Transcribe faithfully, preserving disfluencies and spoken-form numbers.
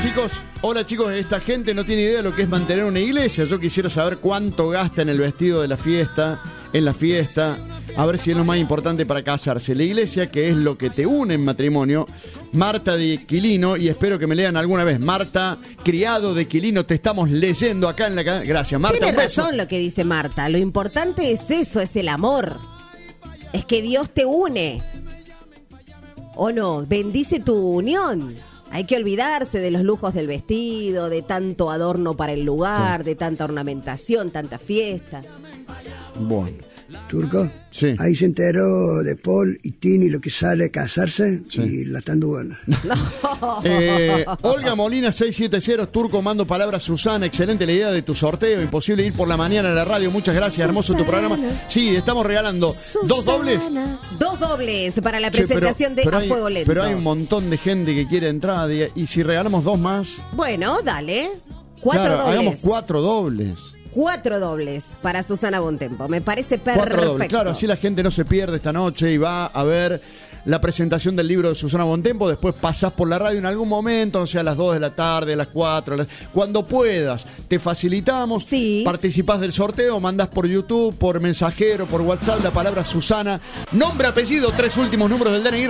chicos, hola chicos, esta gente no tiene idea de lo que es mantener una iglesia. Yo quisiera saber cuánto gasta en el vestido de la fiesta, en la fiesta, a ver si es lo más importante para casarse. La iglesia, que es lo que te une en matrimonio. Marta de Quilino, y espero que me lean alguna vez. Marta, criado de Quilino, te estamos leyendo acá en la cadena. Gracias, Marta. Tiene razón lo que dice Marta. Lo importante es eso, es el amor. Es que Dios te une. ¿O no? Bendice tu unión. Hay que olvidarse de los lujos del vestido, de tanto adorno para el lugar, de tanta ornamentación, tanta fiesta. Bueno. Turco, sí. Ahí se enteró de Paul y Tini lo que sale a casarse, sí. Y la están buena. No. Eh, Olga Molina seiscientos setenta, Turco, mando palabras. Susana, excelente la idea de tu sorteo. Imposible ir por la mañana a la radio. Muchas gracias, Susana. Hermoso tu programa. Sí, estamos regalando Susana. dos dobles. Dos dobles para la presentación che, pero, pero de A hay, Fuego Lento. Pero hay un montón de gente que quiere entrar. Y, y si regalamos dos más. Bueno, dale. Cuatro claro, dobles. Hagamos cuatro dobles. Cuatro dobles para Susana Bontempo. Me parece perfecto. Cuatro dobles. Claro, así la gente no se pierde esta noche y va a ver la presentación del libro de Susana Bontempo. Después pasás por la radio en algún momento, no sé, a las dos de la tarde, a las cuatro, a las... cuando puedas. Te facilitamos. Sí. Participás del sorteo, mandás por YouTube, por mensajero, por WhatsApp la palabra Susana. Nombre, apellido, tres últimos números del D N I.